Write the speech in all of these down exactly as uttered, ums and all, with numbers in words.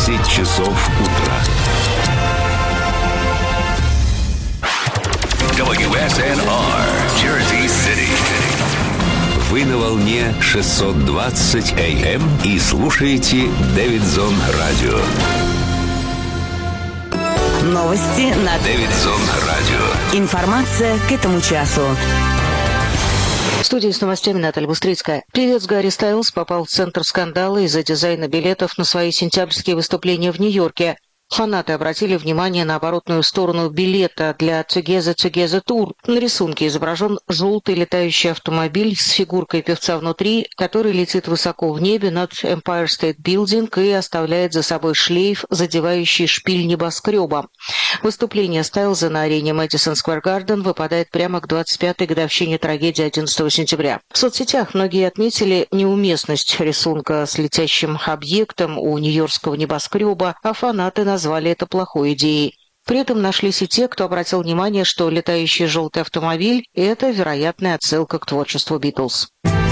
десять часов утра. дабл ю эс эн ар, Jersey City. Вы на волне шестьсот двадцать эй эм и слушаете Дэвидсон Радио. Новости на Дэвидсон Радио. Информация к этому часу. В студии с новостями Наталья Бустрицкая. Певец Гарри Стайлз попал в центр скандала из-за дизайна билетов на свои сентябрьские выступления в Нью-Йорке. Фанаты обратили внимание на оборотную сторону билета для Together Together Tour. На рисунке изображен желтый летающий автомобиль с фигуркой певца внутри, который летит высоко в небе над Empire State Building и оставляет за собой шлейф, задевающий шпиль небоскреба. Выступление Стайлза на арене Madison Square Garden выпадает прямо к двадцать пятой годовщине трагедии одиннадцатого сентября. В соцсетях многие отметили неуместность рисунка с летящим объектом у нью-йоркского небоскреба, а фанаты назвали назвали это плохой идеей. При этом нашлись и те, кто обратил внимание, что летающий желтый автомобиль – это вероятная отсылка к творчеству Битлз.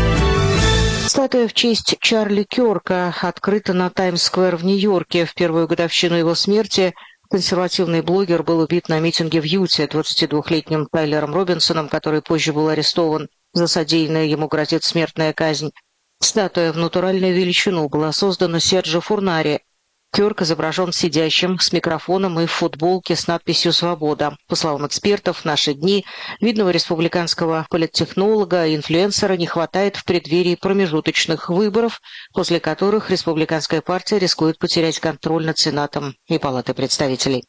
Статуя в честь Чарли Кёрка открыта на Таймс-сквер в Нью-Йорке. В первую годовщину его смерти консервативный блогер был убит на митинге в Юте двадцатидвухлетним Тайлером Робинсоном, который позже был арестован. За содеянное ему грозит смертная казнь. Статуя в натуральную величину была создана Серджо Фурнари. Кёрк изображен сидящим с микрофоном и в футболке с надписью «Свобода». По словам экспертов, в наши дни видного республиканского политтехнолога и инфлюенсера не хватает в преддверии промежуточных выборов, после которых республиканская партия рискует потерять контроль над Сенатом и Палатой представителей.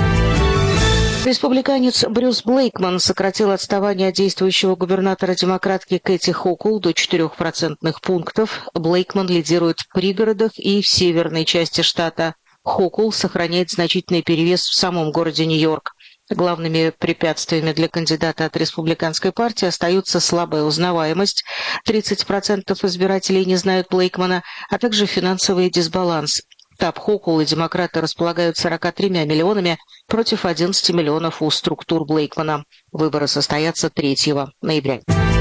Республиканец Брюс Блейкман сократил отставание от действующего губернатора-демократки Кэти Хокул до четырёх процентных пунктов. Блейкман лидирует в пригородах и в северной части штата. Хокул сохраняет значительный перевес в самом городе Нью-Йорк. Главными препятствиями для кандидата от республиканской партии остаются слабая узнаваемость, тридцать процентов избирателей не знают Блейкмана, а также финансовый дисбаланс. Штаб Хокул и демократы располагают сороками тремя миллионами против одиннадцати миллионов у структур Блейкмана. Выборы состоятся третьего ноября.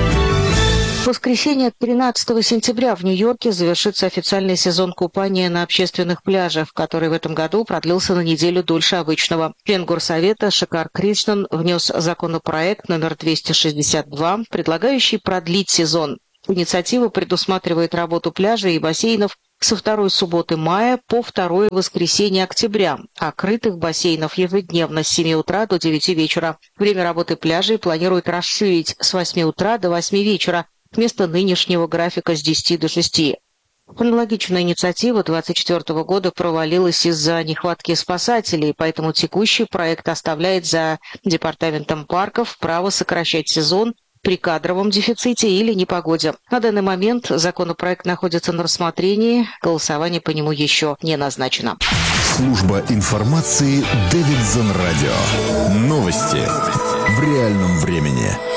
В воскресенье тринадцатого сентября в Нью-Йорке завершится официальный сезон купания на общественных пляжах, который в этом году продлился на неделю дольше обычного. Член Горсовета Шекар Кришнан внес законопроект номер двести шестьдесят два, предлагающий продлить сезон. Инициатива предусматривает работу пляжей и бассейнов со второй субботы мая по второе воскресенье октября, а крытых бассейнов ежедневно с семи утра до девяти вечера. Время работы пляжей планируют расширить с восьми утра до восьми вечера вместо нынешнего графика с десяти до шести. Аналогичная инициатива двадцать четвёртого года провалилась из-за нехватки спасателей, поэтому текущий проект оставляет за Департаментом парков право сокращать сезон при кадровом дефиците или непогоде. На данный момент законопроект находится на рассмотрении, голосование по нему еще не назначено. Служба информации Дэвидсон Радио. Новости в реальном времени.